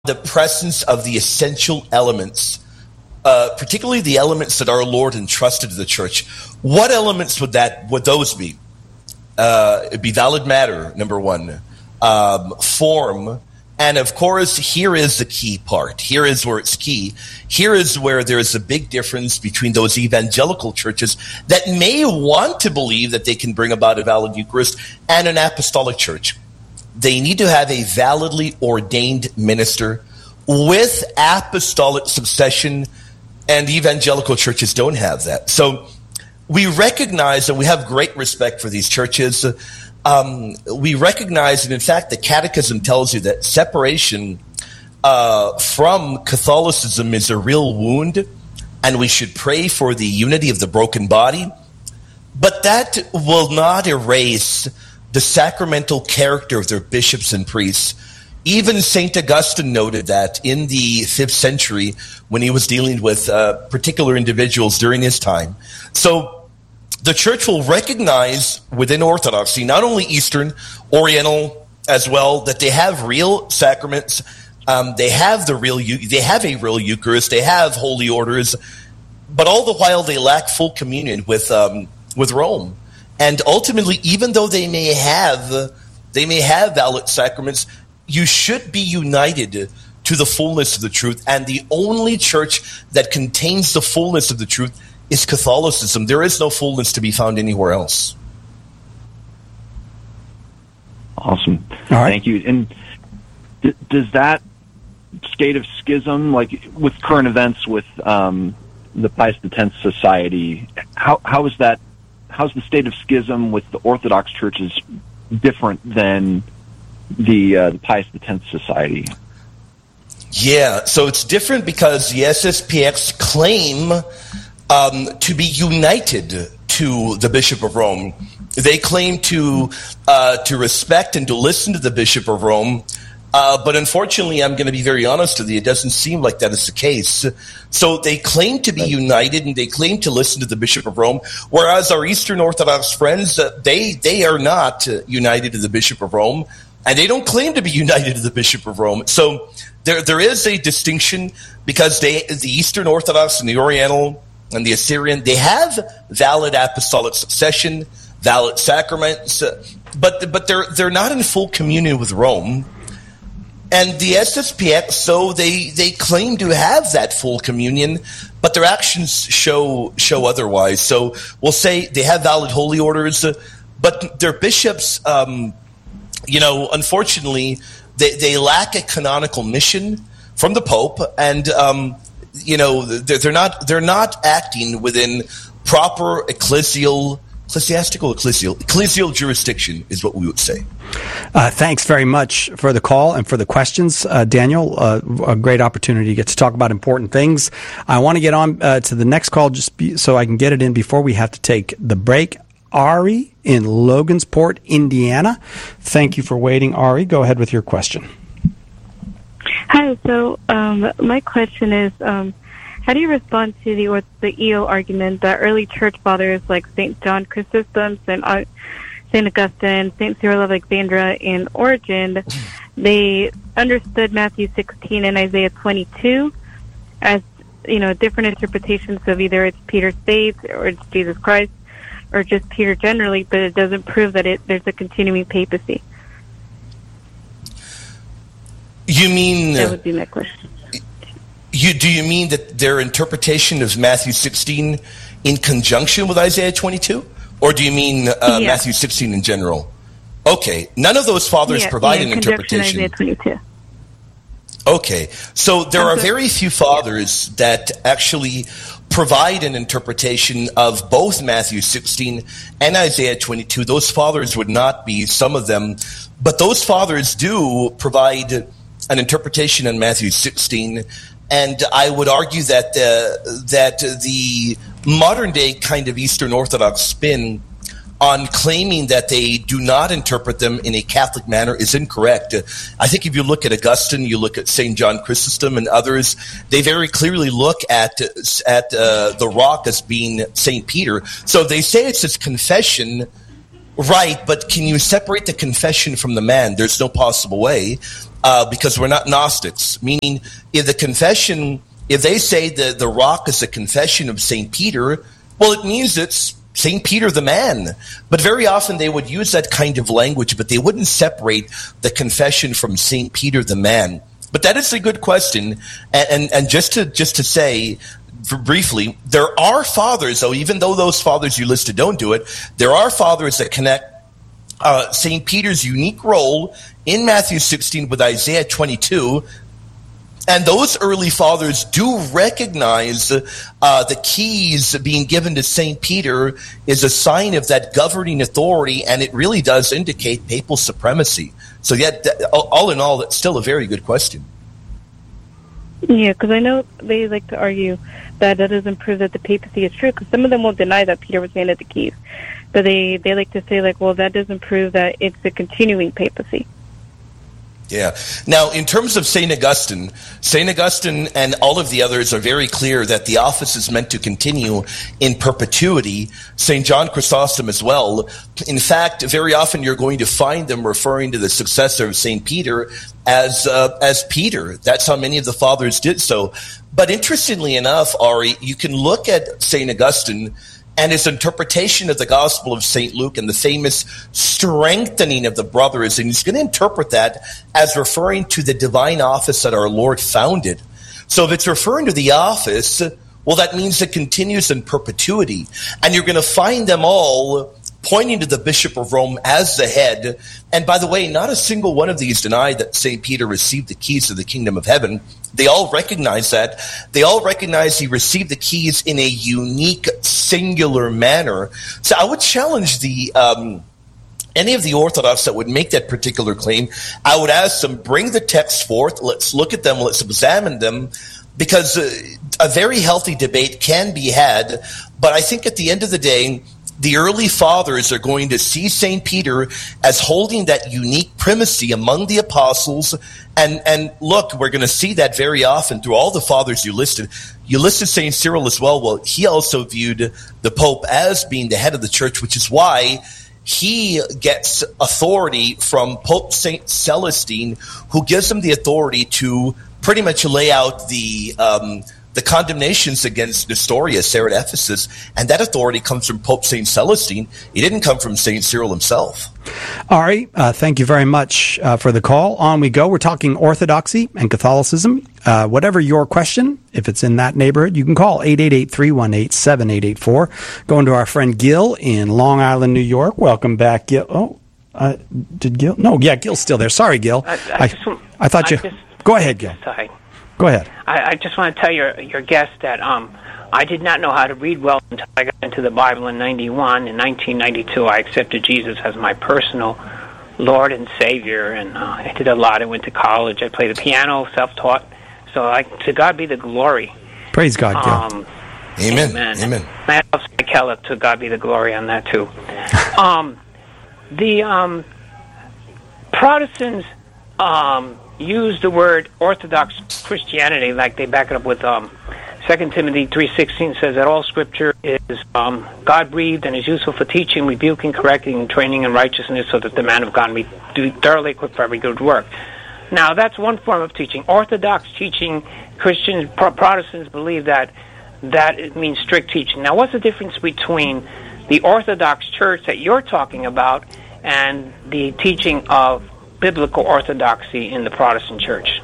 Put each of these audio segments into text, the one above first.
the presence of the essential elements, particularly the elements that our Lord entrusted to the church. What elements would those be? It'd be valid matter, number one, form, and of course, here is the key part. Here is where it's key. Here is where there is a big difference between those evangelical churches that may want to believe that they can bring about a valid Eucharist and an apostolic church. They need to have a validly ordained minister with apostolic succession, and evangelical churches don't have that. So we recognize that we have great respect for these churches. We recognize, and in fact, the Catechism tells you that separation from Catholicism is a real wound, and we should pray for the unity of the broken body. But that will not erase the sacramental character of their bishops and priests. Even St. Augustine noted that in the 5th century when he was dealing with particular individuals during his time. So the church will recognize within Orthodoxy, not only Eastern, Oriental as well, that they have real sacraments. They have a real Eucharist. They have holy orders, but all the while they lack full communion with Rome. And ultimately, even though they may have valid sacraments, you should be united to the fullness of the truth. And the only church that contains the fullness of the truth is Catholicism. There is no fullness to be found anywhere else. Awesome. All right. Thank you. And does that state of schism, like with current events with the Pius X Society, how is that? How's the state of schism with the Orthodox churches different than the Pius X Society? Yeah, so it's different because the SSPX claim to be united to the Bishop of Rome. They claim to respect and to listen to the Bishop of Rome. But unfortunately, I'm going to be very honest with you, it doesn't seem like that is the case. So they claim to be united and they claim to listen to the Bishop of Rome, whereas our Eastern Orthodox friends, they are not united to the Bishop of Rome, and they don't claim to be united to the Bishop of Rome. So there is a distinction because the Eastern Orthodox and the Oriental and the Assyrian, they have valid apostolic succession, valid sacraments, but they're not in full communion with Rome. And the SSPX, so they claim to have that full communion, but their actions show otherwise. So we'll say they have valid holy orders, but their bishops, unfortunately, they lack a canonical mission from the Pope, and they're not acting within proper ecclesial jurisdiction is what we would say. Thanks very much for the call and for the questions, Daniel. A great opportunity to get to talk about important things. I want to get on to the next call so I can get it in before we have to take the break. Ari in Logansport, Indiana. Thank you for waiting, Ari. Go ahead with your question. Hi. So my question is, how do you respond to the EO argument that early church fathers like St. John Chrysostom, St. Augustine, St. Cyril of Alexandria, and Origen, they understood Matthew 16 and Isaiah 22 as, different interpretations of either it's Peter's faith or it's Jesus Christ or just Peter generally, but it doesn't prove that there's a continuing papacy? You mean... That would be my question. Do you mean that their interpretation of Matthew 16 in conjunction with Isaiah 22? Or do you mean Matthew 16 in general? Okay. None of those fathers provide an interpretation. Isaiah 22. Okay. So there are very few fathers that actually provide an interpretation of both Matthew 16 and Isaiah 22. Those fathers would not be some of them, but those fathers do provide an interpretation in Matthew 16. And I would argue that the modern day kind of Eastern Orthodox spin on claiming that they do not interpret them in a Catholic manner is incorrect. I think if you look at Augustine, you look at St. John Chrysostom and others, they very clearly look at the rock as being St. Peter. So they say it's his confession, right, but can you separate the confession from the man? There's no possible way. because we're not Gnostics. Meaning, if they say that the rock is a confession of St. Peter, well, it means it's St. Peter the man. But very often they would use that kind of language, but they wouldn't separate the confession from St. Peter the man. But that is a good question. And just to say briefly, there are fathers, though, even though those fathers you listed don't do it, there are fathers that connect St. Peter's unique role in Matthew 16 with Isaiah 22. And those early fathers do recognize the keys being given to St. Peter is a sign of that governing authority, and it really does indicate papal supremacy. So yet, all in all, it's still a very good question. Yeah, because I know they like to argue that doesn't prove that the papacy is true, because some of them will deny that Peter was handed the keys. But they like to say, like, well, that doesn't prove that it's a continuing papacy. Yeah. Now, in terms of St. Augustine and all of the others are very clear that the office is meant to continue in perpetuity. St. John Chrysostom as well. In fact, very often you're going to find them referring to the successor of St. Peter as Peter. That's how many of the fathers did so. But interestingly enough, Ari, you can look at St. Augustine and his interpretation of the Gospel of St. Luke and the famous strengthening of the brothers, and he's going to interpret that as referring to the divine office that our Lord founded. So if it's referring to the office, well, that means it continues in perpetuity. And you're going to find them all pointing to the Bishop of Rome as the head. And by the way, not a single one of these denied that St. Peter received the keys to the kingdom of heaven. They all recognize that. They all recognize he received the keys in a unique, singular manner. So I would challenge any of the Orthodox that would make that particular claim. I would ask them, bring the text forth. Let's look at them. Let's examine them. Because a very healthy debate can be had. But I think at the end of the day, the early fathers are going to see St. Peter as holding that unique primacy among the apostles. And look, we're going to see that very often through all the fathers you listed. You listed St. Cyril as well. Well, he also viewed the Pope as being the head of the church, which is why he gets authority from Pope St. Celestine, who gives him the authority to pretty much lay out the condemnations against Nestorius there at Ephesus, and that authority comes from Pope St. Celestine. It didn't come from St. Cyril himself. Ari, thank you very much for the call. On we go. We're talking Orthodoxy and Catholicism. Whatever your question, if it's in that neighborhood, you can call 888-318-7884. Going to our friend Gil in Long Island, New York. Welcome back, Gil. Did Gil? No, yeah, Gil's still there. Sorry, Gil. I thought you... Go ahead, Gil. Sorry. Go ahead. I just want to tell your guest that I did not know how to read well until I got into the Bible in 91. In 1992, I accepted Jesus as my personal Lord and Savior, and I did a lot. I went to college. I played the piano, self-taught. So to God be the glory. Praise God, Gil. Amen. Amen. I also say Keller, to God be the glory on that, too. The Protestants use the word Orthodox Christianity, like they back it up with 2 Timothy 3:16 says that all Scripture is God-breathed and is useful for teaching, rebuking, correcting, and training in righteousness, so that the man of God may be thoroughly equipped for every good work. Now, that's one form of teaching. Orthodox teaching, Christians, Protestants believe that it means strict teaching. Now, what's the difference between the Orthodox Church that you're talking about and the teaching of biblical orthodoxy in the Protestant Church?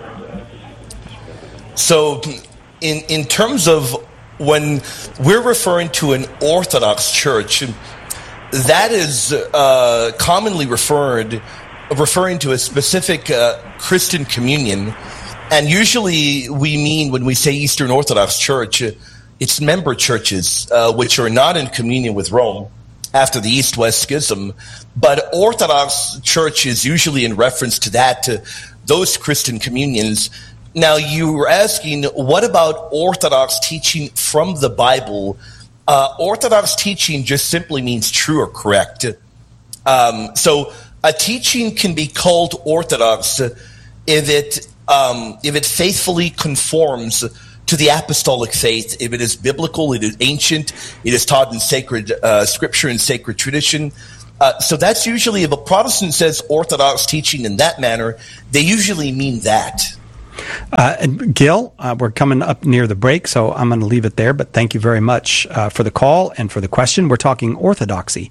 So, in terms of when we're referring to an Orthodox Church, that is commonly referring to a specific Christian communion, and usually we mean, when we say Eastern Orthodox Church, it's member churches which are not in communion with Rome after the East-West Schism. But Orthodox Church is usually in reference to those Christian communions. Now, you were asking, what about Orthodox teaching from the Bible? Orthodox teaching just simply means true or correct. So a teaching can be called Orthodox if it faithfully conforms to the apostolic faith, if it is biblical, it is ancient, it is taught in sacred scripture and sacred tradition. So that's usually, if a Protestant says Orthodox teaching in that manner, they usually mean that. And Gil, we're coming up near the break, so I'm going to leave it there. But thank you very much for the call and for the question. We're talking orthodoxy.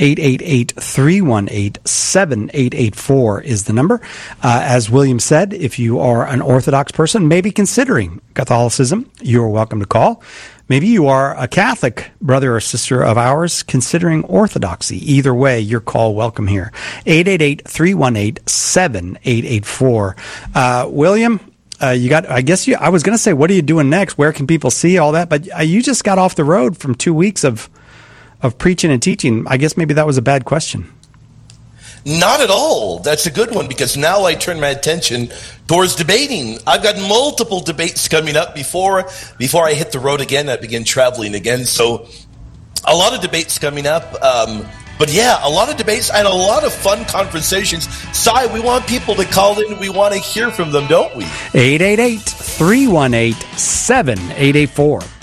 888-318-7884 is the number. As William said, if you are an Orthodox person, maybe considering Catholicism, you're welcome to call. Maybe you are a Catholic brother or sister of ours considering Orthodoxy. Either way, your call welcome here. 888-318-7884. William, I was going to say, what are you doing next? Where can people see all that? But you just got off the road from 2 weeks of preaching and teaching. I guess maybe that was a bad question. Not at all. That's a good one, because now I turn my attention towards debating. I've got multiple debates coming up before I hit the road again. I begin traveling again. So a lot of debates coming up. But yeah, a lot of debates and a lot of fun conversations. Cy, we want people to call in. We want to hear from them, don't we? 888-318-7884.